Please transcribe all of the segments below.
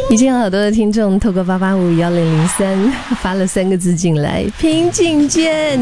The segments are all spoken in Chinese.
已经有好多的听众透过88510003发了3个字进来，平井坚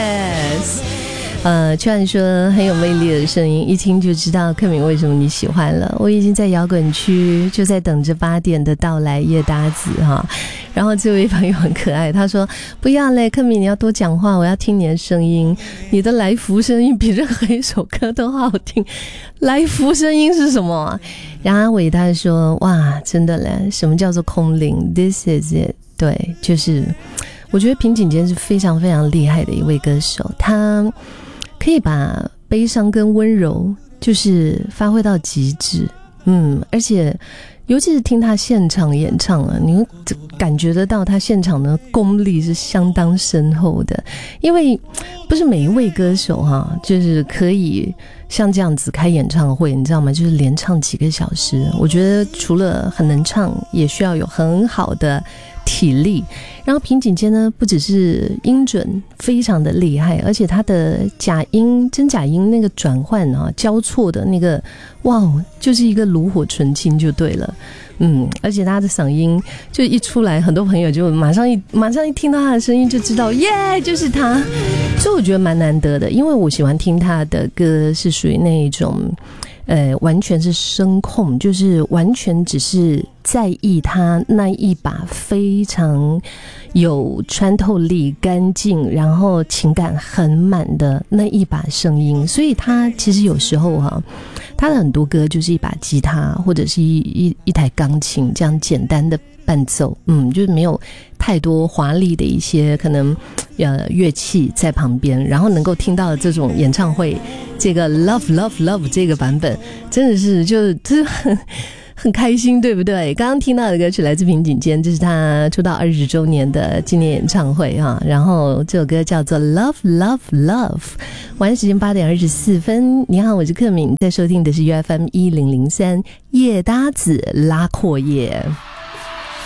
yes。居然说很有魅力的声音，一听就知道克敏为什么你喜欢了。我已经在摇滚区，就在等着8点的到来，叶搭子哈。然后这位朋友很可爱，他说不要嘞，克敏你要多讲话，我要听你的声音，你的来福声音比任何一首歌都好听。来福声音是什么？然后阿伟他说哇，真的嘞，什么叫做空灵 ？This is it。对，就是我觉得平井坚是非常非常厉害的一位歌手，他可以把悲伤跟温柔就是发挥到极致，而且尤其是听他现场演唱啊，你会感觉得到他现场的功力是相当深厚的，因为不是每一位歌手就是可以像这样子开演唱会，你知道吗？就是连唱几个小时，我觉得除了很能唱，也需要有很好的体力。然后平井坚呢，不只是音准非常的厉害，而且他的假音真假音那个转换交错的那个，哇，就是一个炉火纯青就对了。而且他的嗓音就一出来，很多朋友就马上一听到他的声音就知道耶，就是他。所以我觉得蛮难得的，因为我喜欢听他的歌是属于那一种完全是声控，就是完全只是在意他那一把非常有穿透力、干净，然后情感很满的那一把声音。所以他其实有时候他的很多歌就是一把吉他或者是一台钢琴这样简单的伴奏，就是没有太多华丽的一些可能乐器在旁边，然后能够听到这种演唱会这个 Love Love Love 这个版本，真的是就很开心，对不对？刚刚听到的歌曲来自平井坚，这是他出道20周年的纪念演唱会然后这首歌叫做 Love Love Love。 晚上时间8点24分，你好，我是克敏，在收听的是 UFM 1003 夜搭子拉阔夜。